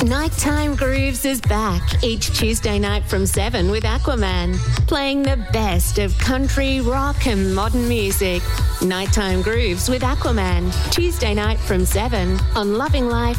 Nighttime Grooves is back each Tuesday night from 7 with Aquaman, playing the best of country, rock and modern music. Nighttime Grooves with Aquaman, Tuesday night from 7 on Loving Life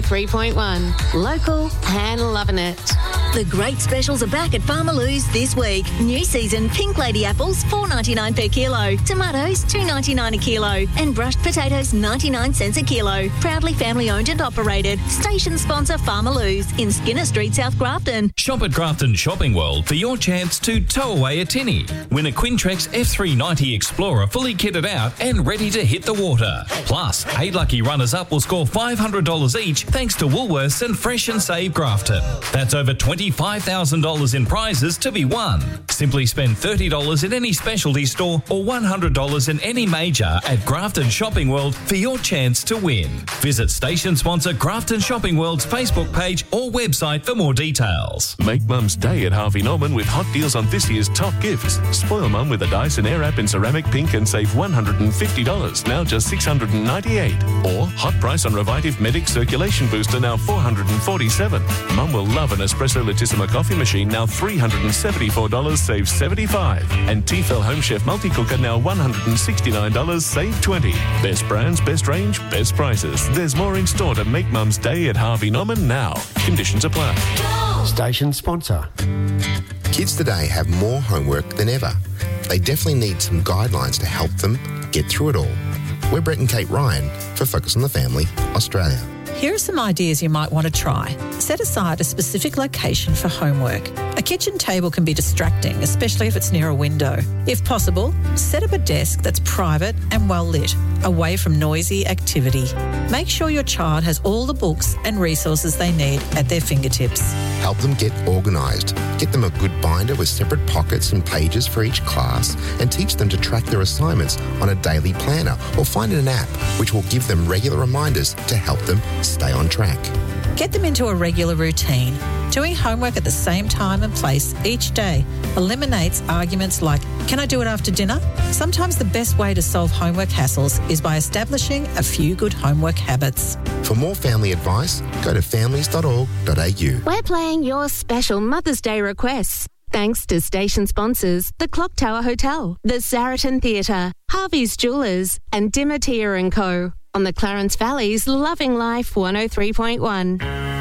103.1. Local and loving it. The great specials are back at Farmer Lou's this week. New season pink lady apples, $4.99 per kilo. Tomatoes, $2.99 a kilo. And brushed potatoes, 99 cents a kilo. Proudly family owned and operated. Station sponsor Farmer Lou's in Skinner Street, South Grafton. Shop at Grafton Shopping World for your chance to tow away a tinny. Win a Quintrex F390 Explorer fully kitted out and ready to hit the water. Plus, 8 lucky runners-up will score $500 each thanks to Woolworths and Fresh and Save Grafton. That's over $25,000 in prizes to be won. Simply spend $30 in any specialty store or $100 in any major at Grafton Shopping World for your chance to win. Visit station sponsor Grafton Shopping World's Facebook page or website for more details. Make Mum's Day at Harvey Norman with hot deals on this year's top gifts. Spoil Mum with a Dyson Airwrap in ceramic pink and save $150, now just $698. Or hot price on Revitive Medic Circulation Booster, now $447. Mum will love an Espresso Latissima coffee machine, now $374, save $75. And Tefal Home Chef Multi-Cooker, now $169, save $20. Best brands, best range, best prices. There's more in store to make Mum's Day at Harvey Norman now. Conditions apply. Station sponsor. Kids today have more homework than ever. They definitely need some guidelines to help them get through it all. We're Brett and Kate Ryan for Focus on the Family, Australia. Here are some ideas you might want to try. Set aside a specific location for homework. A kitchen table can be distracting, especially if it's near a window. If possible, set up a desk that's private and well lit, away from noisy activity. Make sure your child has all the books and resources they need at their fingertips. Help them get organised. Get them a good binder with separate pockets and pages for each class, and teach them to track their assignments on a daily planner, or find an app which will give them regular reminders to help them stay on track. Get them into a regular routine. Doing homework at the same time and place each day eliminates arguments like, can I do it after dinner? Sometimes the best way to solve homework hassles is by establishing a few good homework habits. For more family advice, go to families.org.au. We're playing your special Mother's Day requests. Thanks to station sponsors, the Clock Tower Hotel, the Saraton Theatre, Harvey's Jewellers and Dimmer Tia & Co. on the Clarence Valley's Loving Life 103.1.